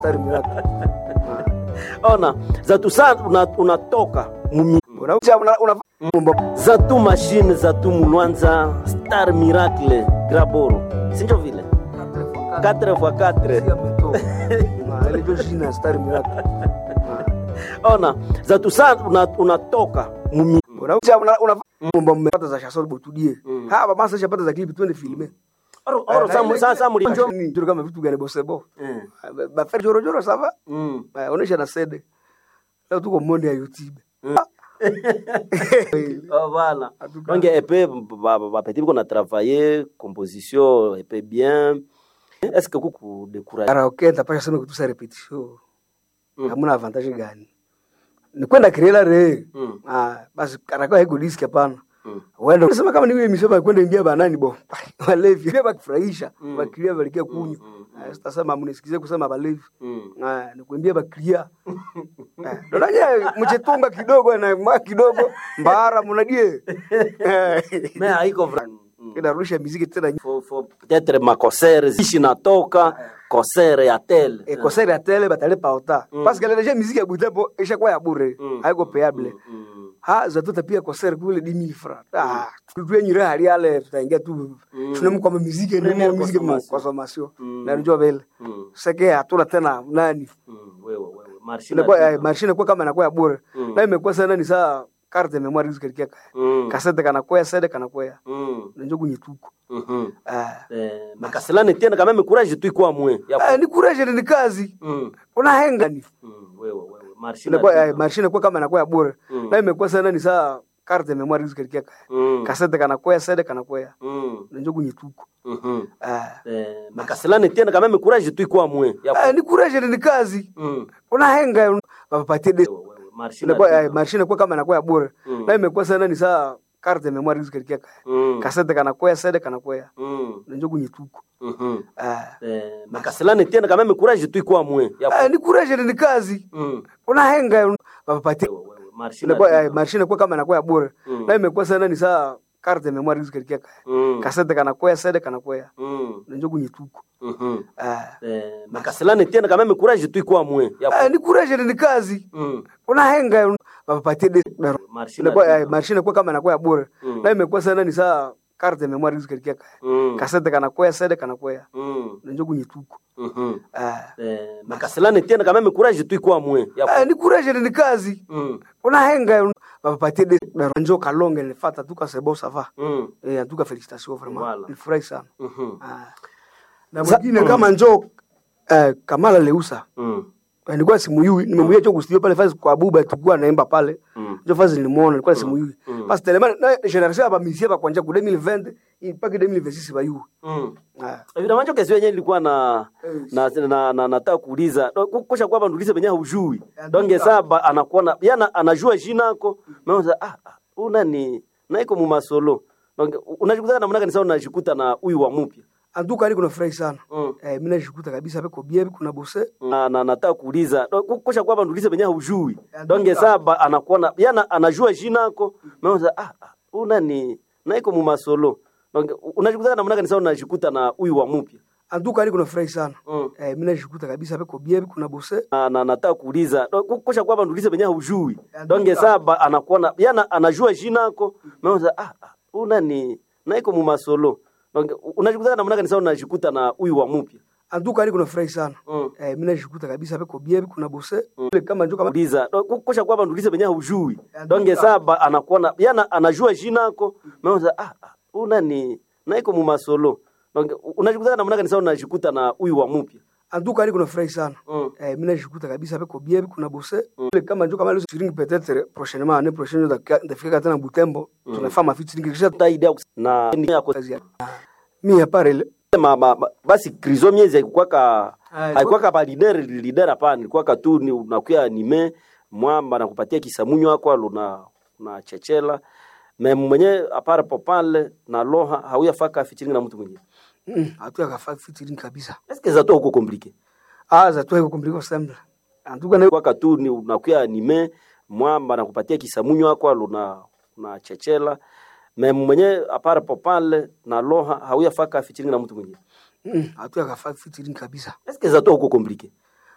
Ona zatu sana unatoka zatu machine zatu mulwanza Star Miracle Graboro sinjo vile 4x4 ile ndio jina Star Miracle. Ona zatu sana unatoka Unapata mbata za chanson botudie hapa masa chapata za clip twende filme oro sasa ndio kama vitu gani bosebo ba faire jorojoro sava onesha na sede leo tuko monde ya YouTube. Oh voilà. Donc EP va petit qu'on a travaillé composition EP bien. Est-ce que kuku décourager karaoke tapasha sema kutusa repetition hamuna avantage gani ni kwenda kirela re basi karaoke haiko disk hapana wenda unasema kama niwe misema kwenda imbia banani bo walevi bia bakufurahisha bakilia balikia kunywa sitasema mnisikize kusema balevi ni kuimbia bakilia ndio mchetunga kidogo na mwa kidogo mbara mnadie mais haiko vraiment kinarusha muziki tena faut peut-être ma concert ici natoka concert ya tel concert ya tel batalepa ota parce que déjà musique ya butembo ishakuwa ya bure haiko payable zato pia concert kule 10000 francs tunyira hali yale tutaingia tu tunamkwa muziki ndio muziki consommation na njoo vile sasa hatuna tena nani wewe machine kwa kama inakuwa ya bure na imekuwa sana ni saa carte de mémoire zikirikia cassette kana kwa CD kana kwa ndio kunyituko makaselani tena kama me courage tu kwa mwe ni courage ni kazi una henga ni wewe machine kwa kama inakuwa ya bure na imekuwa sana ni saa carte de mémoire zikirikia cassette kana kwa CD kana kwa ndio kunyituko makaselani tena kama me courage tu kwa mwe ni courage ni kazi una henga bapatie machine kwa kama inakuwa ya bure na imekuwa sana ni saa carte de mémoire zikirikia cassette kana kwa CD kana kwa ndio kunyituko makaselani tena kama me courage tu kwa mwe ni courage ni kazi una henga bapatie machine kwa kama inakuwa ya bure na imekuwa sana ni saa carte de mémoire zikirikia cassette kana kwa CD kana kwa ndio kunyituko makaselani tena kama me courage tu kwa mwe ni courage ni kazi una henga bapatie machine kwa kama inakuwa ya bure na imekuwa sana ni saa carte de mémoire zikirikia cassette kana kwa CD kana kwa ndio kunyituko makaselani tena kama me courage tu kwa mwe ni courage ni kazi una henga bapatie njoo kalonge nifata tuka sebo sava tuka félicitations vraiment ni furahi sana na mwingine kama njoo Kamala Leusa nilikuwa simuyui nimemwia cho kustudio pale fazi kwa buba tukua naimba pale ndio fazi nilimuona nilikuwa simuyui basi telema na generation hapa misia pa kwanja ku 2020 mpaka 2026 bayu evidemment cho kesho yenyewe ilikuwa na nataka kuuliza kosha kwamba ndulize benye hujui donge saba anakuona yana anajua jina yako unaanza una ni naiko mu masolo donge unajikuta namna gani sasa unajikuta na huyu wa mpya anduka ali kuna furahi sana mimi najikuta kabisa peko bie kuna bose nataka kuuliza kosha kwamba ndulize benye hujui donge saba anakuona yana anajua jina yako unaanza una ni naiko mu masolo donge unajikuta namna gani sasa unajikuta na huyu wa mpya anduka ali kuna furahi sana mimi najikuta kabisa peko bie kuna bose nataka kuuliza kosha kwamba ndulize benye hujui donge saba anakuona yana anajua jina yako unaanza una ni naiko mu masolo donc unajikuta namna gani sasa unajikuta na huyu wa mpya anduka ali kuna furahi sana mimi najikuta kabisa peko bie kuna bose kama njoo kama uliza kosha kwamba ndulize benye hujui donge saba anakuona yana anajua jina yako unaanza una ni naiko mu masolo donc unajikuta namna gani sasa unajikuta na huyu wa mpya anduka ali kuna furahi sana mimi najikuta kabisa peko bie kuna bose kama njoo kama featuring peut-être prochainement année prochaine ndafika tena Butembo tunafanya featuring kisha idea na mimi apare basi Krizo miezi haikuwa ba leader hapa nilikuwa tu ni unakuwa anime mwamba na kupatia kisamunyo wako na chechela mais mwenye apare popale na loha hauyafaka featuring na mtu mwingine hatu yakafaka featuring kabisa est-ce que zato uko compliqué zato uko compliqué semble antuka na kwa tu ni unakuwa anime mwamba na kupatia kisamunyo wako na chechela mais mwenye apare popale na loha hauyafaka featuring na mtu mwingine hatu yakafaka featuring kabisa est-ce que zato uko compliqué